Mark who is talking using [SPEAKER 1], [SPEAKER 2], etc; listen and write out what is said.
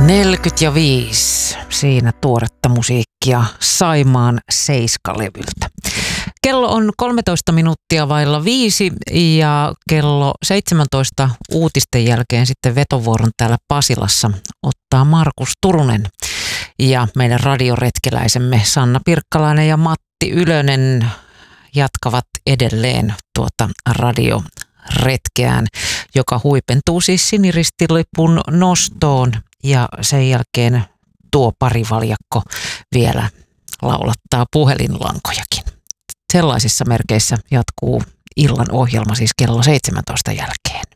[SPEAKER 1] 45. Siinä tuoretta musiikkia Saimaan Seiska-levyltä. Kello on 13 minuuttia vailla 5 ja kello 17 uutisten jälkeen sitten vetovuoron täällä Pasilassa ottaa Markus Turunen. Ja meidän radioretkeläisemme Sanna Pirkkalainen ja Matti Ylönen jatkavat edelleen tuota radioretkeään, joka huipentuu siis siniristilipun nostoon ja sen jälkeen tuo parivaljakko vielä laulattaa puhelinlankojakin. Sellaisissa merkeissä jatkuu illan ohjelma siis kello 17 jälkeen.